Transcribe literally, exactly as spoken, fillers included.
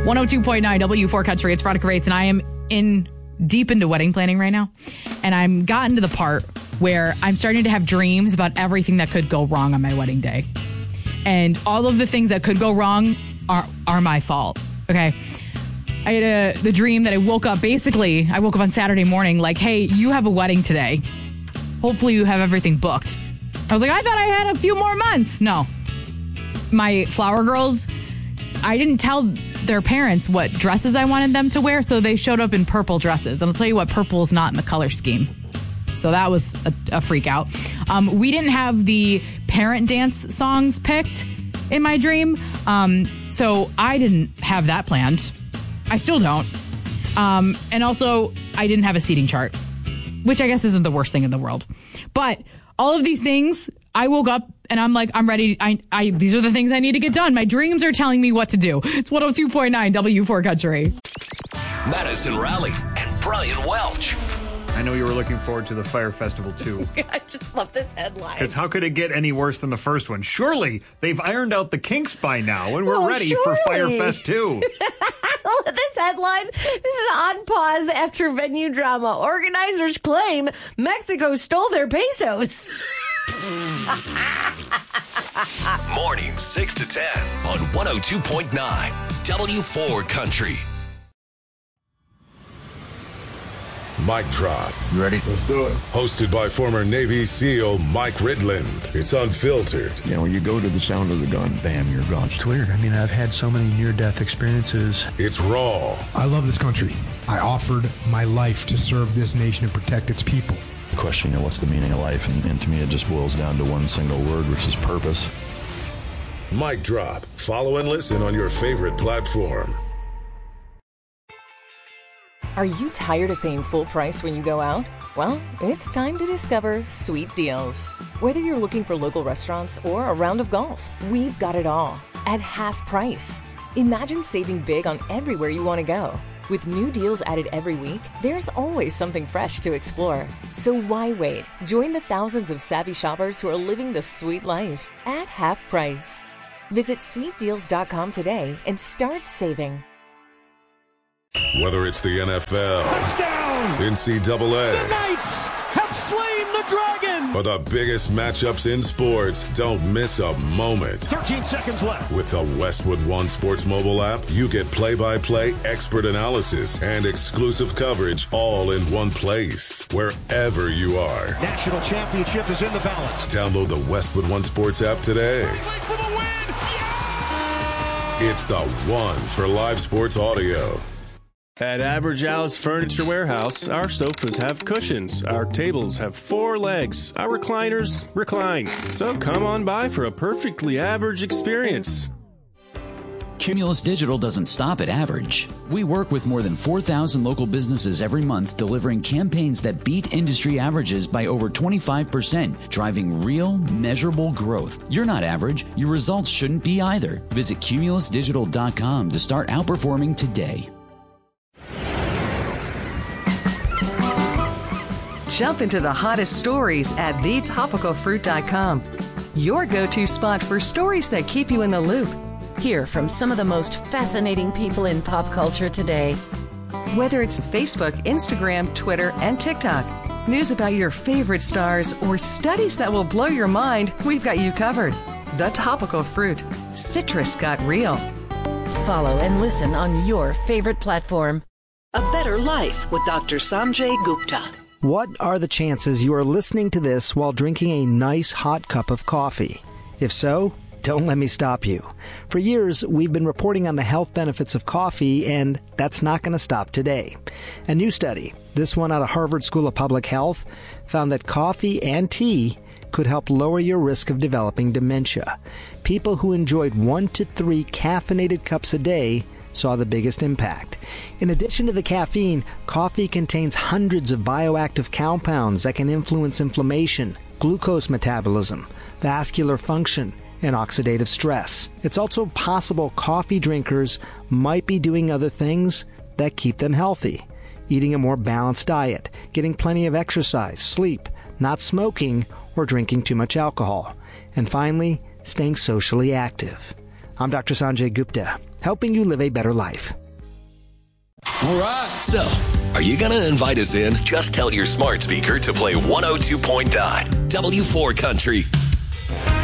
one oh two point nine W four Country. It's Veronica Rates, and I am in deep into wedding planning right now. And I'm gotten to the part where I'm starting to have dreams about everything that could go wrong on my wedding day. And all of the things that could go wrong are, are my fault. Okay. I had a, the dream that I woke up, basically, I woke up on Saturday morning like, hey, you have a wedding today. Hopefully you have everything booked. I was like, I thought I had a few more months. No. My flower girls, I didn't tell their parents what dresses I wanted them to wear, so they showed up in purple dresses. And I'll tell you what, purple is not in the color scheme. So that was a, a freak out. Um, we didn't have the parent dance songs picked in my dream, um, so I didn't have that planned. I still don't. Um, and also, I didn't have a seating chart, which I guess isn't the worst thing in the world. But all of these things, I woke up and I'm like, I'm ready. I, I, these are the things I need to get done. My dreams are telling me what to do. It's one oh two point nine W four Country. Madison Raleigh and Brian Welch. I know you were looking forward to the Fire Festival, too. I just love this headline. Because how could it get any worse than the first one? Surely they've ironed out the kinks by now, and we're well, ready surely. for Fire Fest two. This headline, this is on pause after venue drama. Organizers claim Mexico stole their pesos. Mornings six to ten on one oh two point nine W four Country. Mic Drop. You ready? Let's do it. Hosted by former Navy SEAL Mike Ridland. It's unfiltered. You know, when you go to the sound of the gun, bam, you're gone. It's weird. I mean, I've had so many near-death experiences. It's raw. I love this country. I offered my life to serve this nation and protect its people. The question, you know, what's the meaning of life? And, and to me, it just boils down to one single word, which is purpose. Mic Drop. Follow and listen on your favorite platform. Are you tired of paying full price when you go out? Well, it's time to discover Sweet Deals. Whether you're looking for local restaurants or a round of golf, we've got it all at half price. Imagine saving big on everywhere you want to go. With new deals added every week, there's always something fresh to explore. So why wait? Join the thousands of savvy shoppers who are living the sweet life at half price. Visit sweet deals dot com today and start saving. Whether it's the N F L, touchdown, N C double A, the Knights have slain the dragon, or the biggest matchups in sports, don't miss a moment. thirteen seconds left. With the Westwood One Sports mobile app, you get play-by-play expert analysis and exclusive coverage all in one place, wherever you are. National championship is in the balance. Download the Westwood One Sports app today. For the win. Yeah! It's the one for live sports audio. At Average Al's Furniture Warehouse, our sofas have cushions, our tables have four legs, our recliners recline. So come on by for a perfectly average experience. Cumulus Digital doesn't stop at average. We work with more than four thousand local businesses every month, delivering campaigns that beat industry averages by over twenty-five percent, driving real, measurable growth. You're not average. Your results shouldn't be either. Visit cumulus digital dot com to start outperforming today. Jump into the hottest stories at the topical fruit dot com. Your go-to spot for stories that keep you in the loop. Hear from some of the most fascinating people in pop culture today. Whether it's Facebook, Instagram, Twitter, and TikTok, news about your favorite stars, or studies that will blow your mind, we've got you covered. The Topical Fruit. Citrus got real. Follow and listen on your favorite platform. A Better Life with Doctor Sanjay Gupta. What are the chances you are listening to this while drinking a nice hot cup of coffee? If so, don't let me stop you. For years, we've been reporting on the health benefits of coffee, and that's not going to stop today. A new study, this one out of Harvard School of Public Health, found that coffee and tea could help lower your risk of developing dementia. People who enjoyed one to three caffeinated cups a day saw the biggest impact. In addition to the caffeine, coffee contains hundreds of bioactive compounds that can influence inflammation, glucose metabolism, vascular function, and oxidative stress. It's also possible coffee drinkers might be doing other things that keep them healthy. Eating a more balanced diet, getting plenty of exercise, sleep, not smoking, or drinking too much alcohol. And finally, staying socially active. I'm Doctor Sanjay Gupta, helping you live a better life. All right. So, are you going to invite us in? Just tell your smart speaker to play one oh two point nine W four Country.